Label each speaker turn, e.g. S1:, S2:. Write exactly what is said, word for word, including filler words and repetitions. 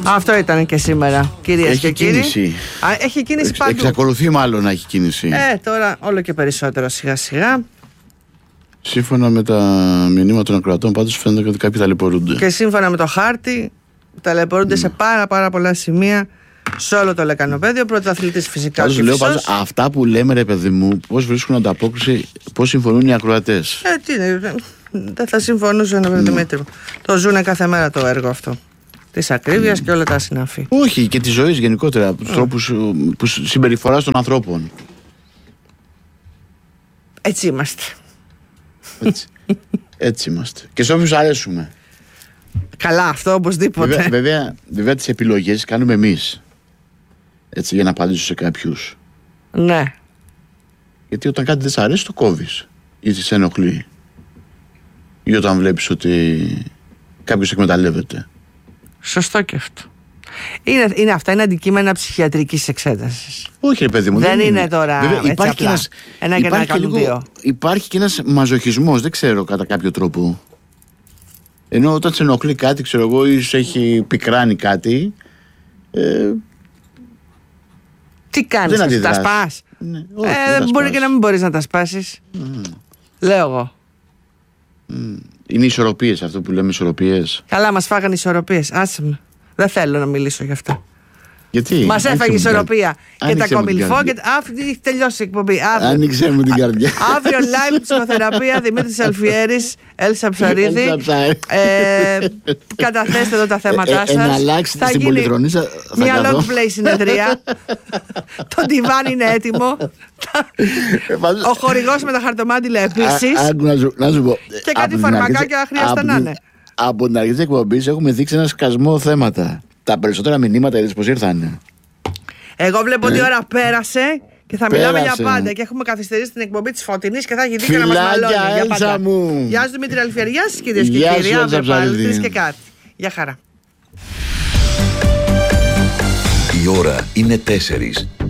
S1: Αυτό ήταν και σήμερα, κυρίες και κύριοι.
S2: Κίνηση.
S1: Α, έχει κίνηση
S2: Εξ,
S1: παντού.
S2: Εξακολουθεί μάλλον να έχει κίνηση.
S1: Ε, τώρα όλο και περισσότερο σιγά σιγά.
S2: Σύμφωνα με τα μηνύματα των ακροατών, πάντως φαίνεται ότι κάποιοι ταλαιπωρούνται.
S1: Και σύμφωνα με το χάρτη, ταλαιπωρούνται mm. σε πάρα πάρα πολλά σημεία σε όλο το λεκανοπέδιο. Πρωταθλητής φυσικά.
S2: Πάντως λέω πάντως, αυτά που λέμε, ρε παιδί μου, πώς βρίσκουν ανταπόκριση, πώς συμφωνούν οι ακροατές.
S1: Ε, τι είναι, δεν θα συμφωνούσαν με τον Δημήτρη. Το ζουνε κάθε μέρα το έργο αυτό. Της ακρίβειας mm. και όλα τα συναφή.
S2: Όχι, και της ζωής γενικότερα, από τους mm. τρόπους που συμπεριφοράς των ανθρώπων.
S1: Έτσι είμαστε.
S2: Έτσι. Έτσι είμαστε. Και σε όποιους αρέσουμε.
S1: Καλά, αυτό οπωσδήποτε.
S2: Βέβαια, βέβαια, βέβαια τις επιλογές κάνουμε εμείς. Έτσι, για να απαντήσω σε κάποιους.
S1: Ναι.
S2: Γιατί όταν κάτι δεν σ' αρέσει, το κόβεις. Ή σε ενοχλεί. Ή όταν βλέπεις ότι κάποιος εκμεταλλεύεται.
S1: Σωστό και αυτό. Είναι, είναι αυτά, είναι αντικείμενα ψυχιατρικής εξέτασης.
S2: Όχι, ρε παιδί μου.
S1: Δεν,
S2: δεν
S1: είναι,
S2: είναι
S1: τώρα
S2: βέβαια,
S1: έτσι
S2: υπάρχει
S1: απλά.
S2: Ένας,
S1: ένα και ένα κάνουν δύο.
S2: Υπάρχει και ένας μαζοχισμός, δεν ξέρω, κατά κάποιο τρόπο. Ενώ όταν σε ενοχλεί κάτι, ξέρω εγώ, ή σε έχει πικράνει κάτι. Ε,
S1: Τι κάνεις, τα σπάς.
S2: Ναι, όχι,
S1: ε, δεν μπορεί και να μην μπορείς να τα σπάσεις. Mm. Λέω εγώ.
S2: Mm. Είναι ισορροπίες αυτό που λέμε, ισορροπίες.
S1: Καλά, μας φάγανε ισορροπίες. Άσε με. Δεν θέλω να μιλήσω γι' αυτό.
S2: Γιατί?
S1: Μας έφαγε η ισορροπία. Και τα κομιλφό και. Αυτή έχει τελειώσει η εκπομπή.
S2: Άνοιξε μου την καρδιά.
S1: Αύριο live ψυχοθεραπεία Δημήτρης Αλφιέρης, Έλσα Ψαρίδη. ε, καταθέστε εδώ τα θέματα σας.
S2: Ε, ε, να αλλάξετε στην πολυθρονίσσα.
S1: Μια long play συνεδρία. Το ντιβάν είναι έτοιμο. Ο χορηγός με τα χαρτομάτιλα επίσης.
S2: Να σου πω.
S1: Και κάτι φαρμακάκια χρειάζεται να είναι.
S2: Από την αρχή της εκπομπής έχουμε δείξει ένα σκασμό θέματα. Τα περισσότερα μηνύματα είδες πως ήρθανε.
S1: Εγώ βλέπω ότι η ώρα πέρασε και θα
S2: πέρασε.
S1: μιλάμε για πάντα. Και έχουμε καθυστερήσει την εκπομπή της Φωτεινής και θα έχει δίκιο να μας μαλώνει. Για πάντα.
S2: Μου.
S1: Γεια σου Δημήτρη Αλφιέρη, γεια σας κυρίες και κύριοι. Αύριο πάλι τρεις και κάτι. Γεια χαρά.
S3: Η ώρα είναι τέσσερις.